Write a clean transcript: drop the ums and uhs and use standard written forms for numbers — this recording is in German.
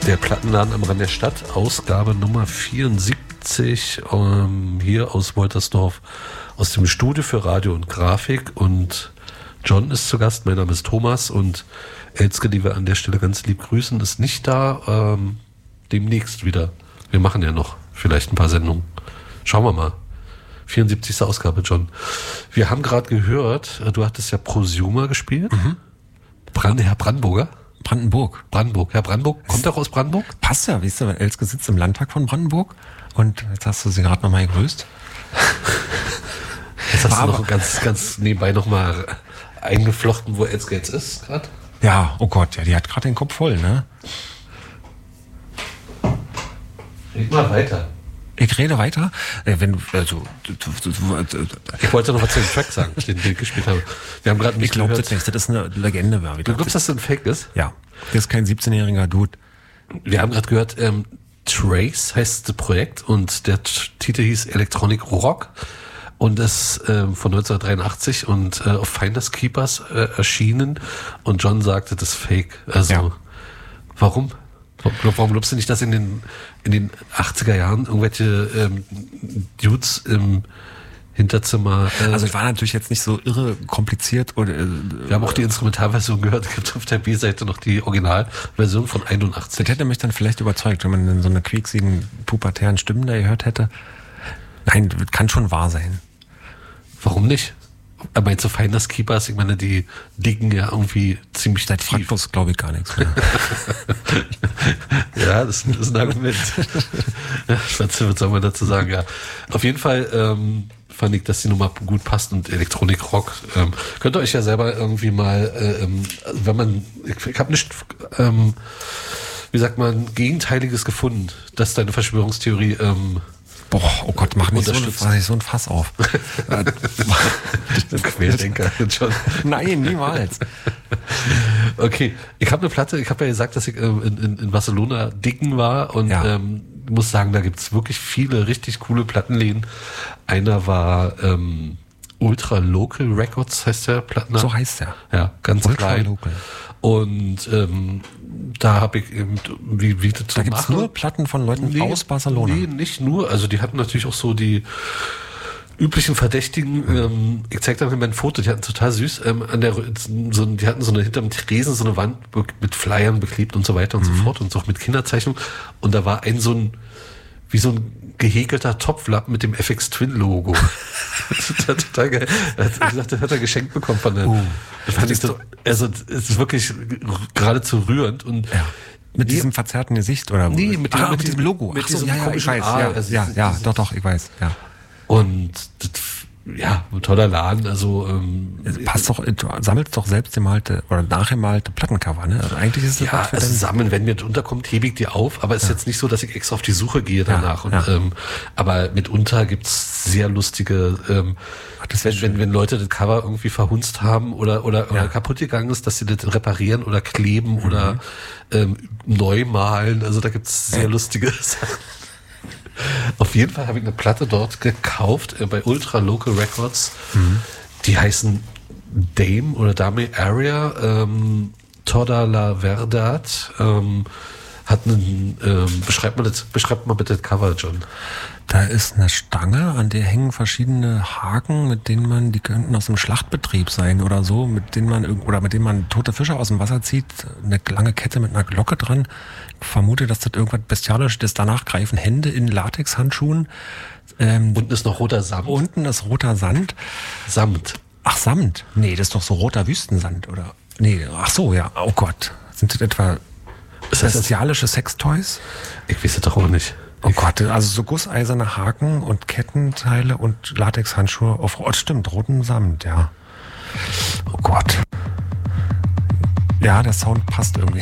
Der Plattenladen am Rand der Stadt, Ausgabe Nummer 74, hier aus Woltersdorf, aus dem Studio für Radio und Grafik. Und John ist zu Gast, mein Name ist Thomas und Elske, die wir an der Stelle ganz lieb grüßen, ist nicht da, demnächst wieder. Wir machen ja noch vielleicht ein paar Sendungen. Schauen wir mal. 74. Ausgabe, John. Wir haben gerade gehört, du hattest ja Prosumer gespielt. Mhm. Herr Brandenburger? Brandenburg. Herr Brandenburg, kommt auch aus Brandenburg? Passt ja, weißt du, weil Elske sitzt im Landtag von Brandenburg und jetzt hast du sie gerade nochmal gegrüßt. Jetzt hast du noch ganz nebenbei nochmal eingeflochten, wo Elske jetzt ist gerade. Ja, oh Gott, ja, die hat gerade den Kopf voll, ne? Red mal weiter. Ich rede weiter. Ich wollte noch was zu dem Track sagen, den wir gespielt haben. Wir haben gerade nicht gehört. Ich glaube das nicht, das ist eine Legende. Du glaubst, dass das ein Fake ist? Ja, das ist kein 17-jähriger Dude. Wir haben gerade gehört, Trace heißt das Projekt und der Titel hieß Electronic Rock und ist von 1983 und auf Finders Keepers erschienen und John sagte, das ist Fake. Also, ja. Warum? Warum glaubst du nicht, dass in den 80er Jahren irgendwelche Dudes im Hinterzimmer... also es war natürlich jetzt nicht so irre kompliziert. Oder, wir haben auch die Instrumentalversion gehört. Es gibt auf der B-Seite noch die Originalversion von 81. Das hätte mich dann vielleicht überzeugt, wenn man dann so eine quieksigen, pubertären Stimmen da gehört hätte. Nein, das kann schon wahr sein. Warum nicht? Aber meinst du Finders Keepers? Ich meine, die liegen ja irgendwie ziemlich tief. Fragt bloß, glaube ich, gar nichts mehr. Ja, das ist ein Argument. Was soll man dazu sagen? Ja, auf jeden Fall fand ich, dass die Nummer gut passt und Electronic Rock. Könnt ihr euch ja selber irgendwie mal, wenn man, ich habe nicht, wie sagt man, Gegenteiliges gefunden, dass deine Verschwörungstheorie boah, oh Gott, mach nicht so ein Fass auf. Querdenker schon. Nein, niemals. Okay, ich habe eine Platte, ich habe ja gesagt, dass ich in Barcelona dicken war und ja. Muss sagen, da gibt's wirklich viele richtig coole Plattenläden. Einer war Ultra Local Records, heißt der Plattenladen. So heißt der. Ja, ganz Ultra klein. Local. Und da habe ich eben, wie das da gibt's nur Platten von Leuten aus Barcelona. Nee, nicht nur. Also die hatten natürlich auch so die üblichen Verdächtigen. Ich zeig dir mal ein Foto. Die hatten total süß. Die hatten so eine hinterm Tresen so eine Wand mit Flyern beklebt und so weiter und so fort und so mit Kinderzeichnung. Und da war wie so ein gehäkelter Topflappen mit dem FX Twin Logo. Total geil. Er hat gesagt, das hat er geschenkt bekommen von der. Also es ist wirklich geradezu rührend und ja. Mit diesem verzerrten Gesicht oder nee, mit diesem Logo. Mit diesem ich weiß. Doch, ich weiß. Ja. Und ja, ein toller Laden, also passt doch, du sammelst doch selbst gemalte oder nachgemalte Plattencover, ne? Also eigentlich ist das ja, also sammeln, wenn mir das unterkommt, hebe ich die auf, aber es ist jetzt nicht so, dass ich extra auf die Suche gehe danach. Und aber mitunter gibt's sehr lustige, wenn Leute das Cover irgendwie verhunzt haben oder kaputt gegangen ist, dass sie das reparieren oder kleben oder neu malen. Also da gibt's sehr lustige Sachen. Auf jeden Fall habe ich eine Platte dort gekauft bei Ultra Local Records. Die heißen Dame oder Dame Area Toda la Verdad. Hat einen beschreibt mal bitte das Cover, John. Da ist eine Stange, an der hängen verschiedene Haken, die könnten aus dem Schlachtbetrieb sein oder so, mit denen man tote Fische aus dem Wasser zieht, eine lange Kette mit einer Glocke dran. Ich vermute, dass das irgendwas Bestialisches ist. Danach greifen Hände in Latexhandschuhen. Unten ist noch roter Samt. Unten ist roter Sand. Samt. Ach, Samt. Nee, das ist doch so roter Wüstensand, oder? Nee, ach so, ja. Oh Gott. Sind das etwa bestialische Sextoys? Ich weiß es doch auch nicht. Oh Gott, also so gusseiserne Haken und Kettenteile und Latexhandschuhe auf stimmt, roten Samt, ja. Oh Gott. Ja, der Sound passt irgendwie.